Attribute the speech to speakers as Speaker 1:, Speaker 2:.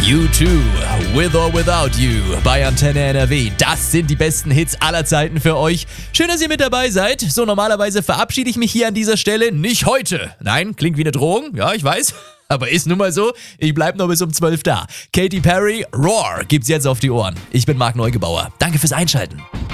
Speaker 1: U2, With or Without You bei Antenne NRW. Das sind die besten Hits aller Zeiten für euch. Schön, dass ihr mit dabei seid. So, normalerweise verabschiede ich mich hier an dieser Stelle. Nicht heute. Nein, klingt wie eine Drohung. Ja, ich weiß. Aber ist nun mal so. Ich bleib noch bis um 12 da. Katy Perry, Roar gibt's jetzt auf die Ohren. Ich bin Marc Neugebauer. Danke fürs Einschalten.